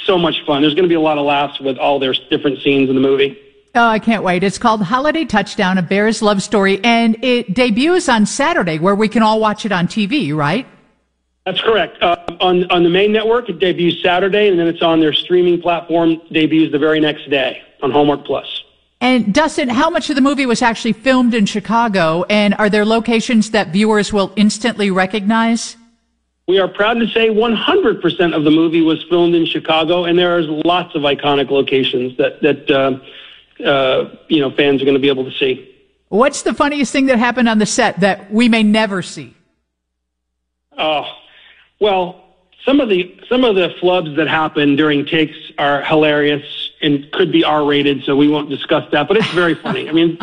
so much fun. There's going to be a lot of laughs with all their different scenes in the movie. Oh, I can't wait. It's called Holiday Touchdown, A Bears Love Story, and it debuts on Saturday where we can all watch it on TV, right? That's correct. On the main network, it debuts Saturday, and then it's on their streaming platform, debuts the very next day on Hallmark Plus. And Dustin, how much of the movie was actually filmed in Chicago, and are there locations that viewers will instantly recognize? We are proud to say 100% of the movie was filmed in Chicago, and there is lots of iconic locations that fans are going to be able to see. What's the funniest thing that happened on the set that we may never see? Oh, well, some of the flubs that happen during takes are hilarious and could be R-rated, so we won't discuss that. But it's very funny. I mean,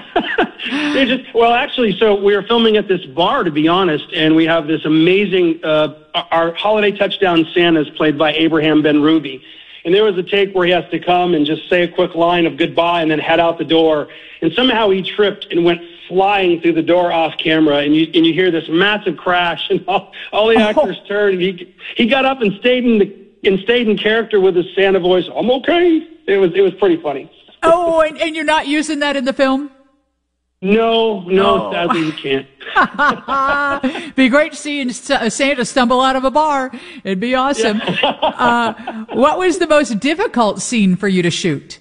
so we were filming at this bar, to be honest, and we have this amazing. Our Holiday Touchdown Santa is played by Abraham Ben-Ruby. And there was a take where he has to come and just say a quick line of goodbye and then head out the door. And somehow he tripped and went flying through the door off camera. And you hear this massive crash, and all the actors turned. And he got up and stayed in character with his Santa voice. I'm okay. It was pretty funny. Oh, and you're not using that in the film? No, sadly we can't. Be great to see Santa stumble out of a bar. It'd be awesome. Yeah. What was the most difficult scene for you to shoot?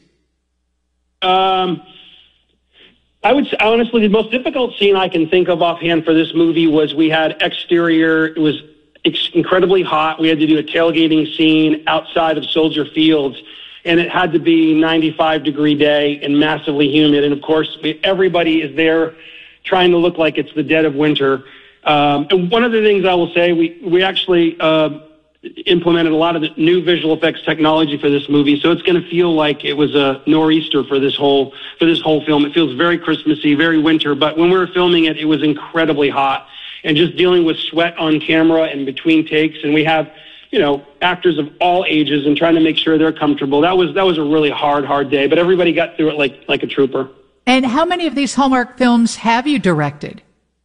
I would say, honestly, the most difficult scene I can think of offhand for this movie was we had exterior. It was incredibly hot. We had to do a tailgating scene outside of Soldier Fields. And it had to be 95-degree day and massively humid. And, of course, everybody is there trying to look like it's the dead of winter. And one of the things I will say, we actually implemented a lot of the new visual effects technology for this movie. So it's going to feel like it was a nor'easter for this whole film. It feels very Christmassy, very winter. But when we were filming it, it was incredibly hot. And just dealing with sweat on camera and between takes. And we have actors of all ages and trying to make sure they're comfortable. That was a really hard day, but everybody got through it like a trooper. And how many of these Hallmark films have you directed?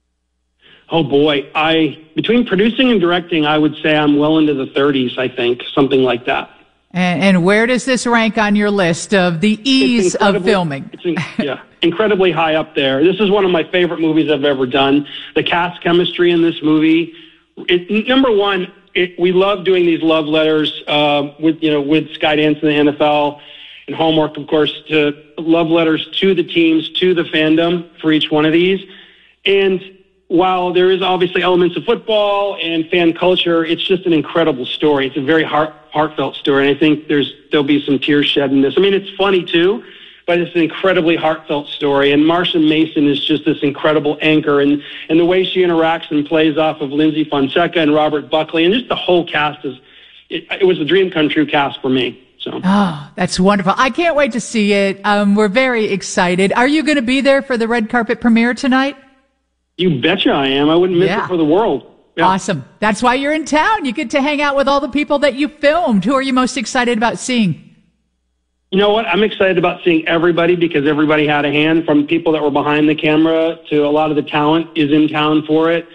Oh boy, between producing and directing, I would say I'm well into the 30s, I think, something like that. And where does this rank on your list of the ease of filming? Incredibly high up there. This is one of my favorite movies I've ever done. The cast chemistry in this movie, number one, we love doing these love letters with Skydance and the NFL and Hallmark, of course, to love letters to the teams, to the fandom for each one of these. And while there is obviously elements of football and fan culture, it's just an incredible story. It's a very heartfelt story, and I think there'll be some tears shed in this. I mean, it's funny too, but it's an incredibly heartfelt story. And Marsha Mason is just this incredible anchor, and the way she interacts and plays off of Lindsay Fonseca and Robert Buckley, and just the whole cast it was a dream come true cast for me. So. Oh, that's wonderful. I can't wait to see it. We're very excited. Are you going to be there for the red carpet premiere tonight? You betcha I am. I wouldn't miss it for the world. Yeah. Awesome. That's why you're in town. You get to hang out with all the people that you filmed. Who are you most excited about seeing? You know what? I'm excited about seeing everybody because everybody had a hand, from people that were behind the camera to a lot of the talent is in town for it.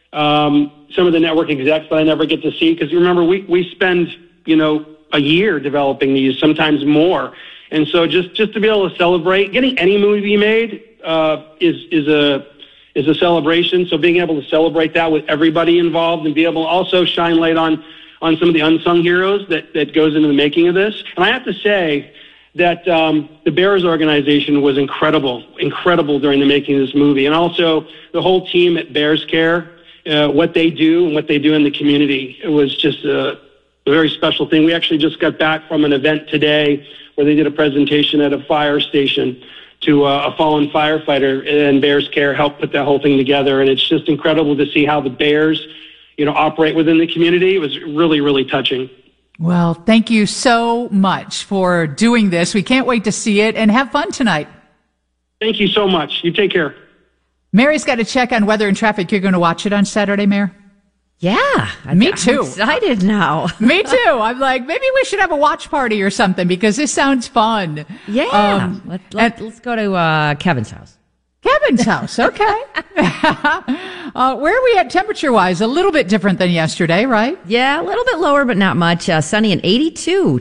Some of the network execs that I never get to see, because remember, we spend, a year developing these, sometimes more. And so just to be able to celebrate, getting any movie made is a celebration. So being able to celebrate that with everybody involved and be able to also shine light on some of the unsung heroes that goes into the making of this. And I have to say that the Bears organization was incredible during the making of this movie. And also the whole team at Bears Care, what they do and what they do in the community. It was just a very special thing. We actually just got back from an event today where they did a presentation at a fire station to a fallen firefighter, and Bears Care helped put that whole thing together. And it's just incredible to see how the Bears, operate within the community. It was really, really touching. Well, thank you so much for doing this. We can't wait to see it, and have fun tonight. Thank you so much. You take care. Mary's got to check on weather and traffic. You're going to watch it on Saturday, Mayor? Yeah. Me too. I'm excited now. Me too. I'm like, maybe we should have a watch party or something, because this sounds fun. Yeah. Let's go to Kevin's house. Kevin's house. Okay. Where are we at temperature-wise? A little bit different than yesterday, right? Yeah, a little bit lower, but not much. Sunny and 82